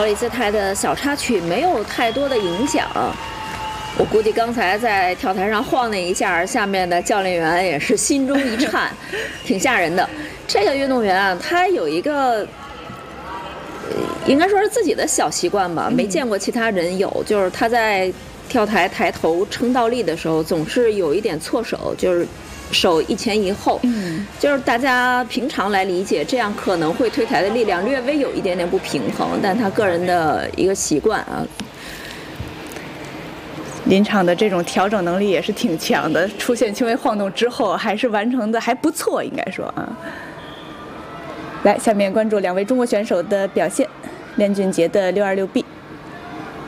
保里姿态的小插曲没有太多的影响。我估计刚才在跳台上晃那一下，下面的教练员也是心中一颤，挺吓人的。这个运动员啊，他有一个应该说是自己的小习惯吧，没见过其他人有，就是他在跳台抬头撑倒立的时候，总是有一点错手，就是手一前一后，就是大家平常来理解，这样可能会推台的力量略微有一点点不平衡，但他个人的一个习惯啊。 临场的这种调整能力也是挺强的，出现轻微晃动之后，还是完成的还不错，应该说啊。来，下面关注2位中国选手的表现，练俊杰的626B。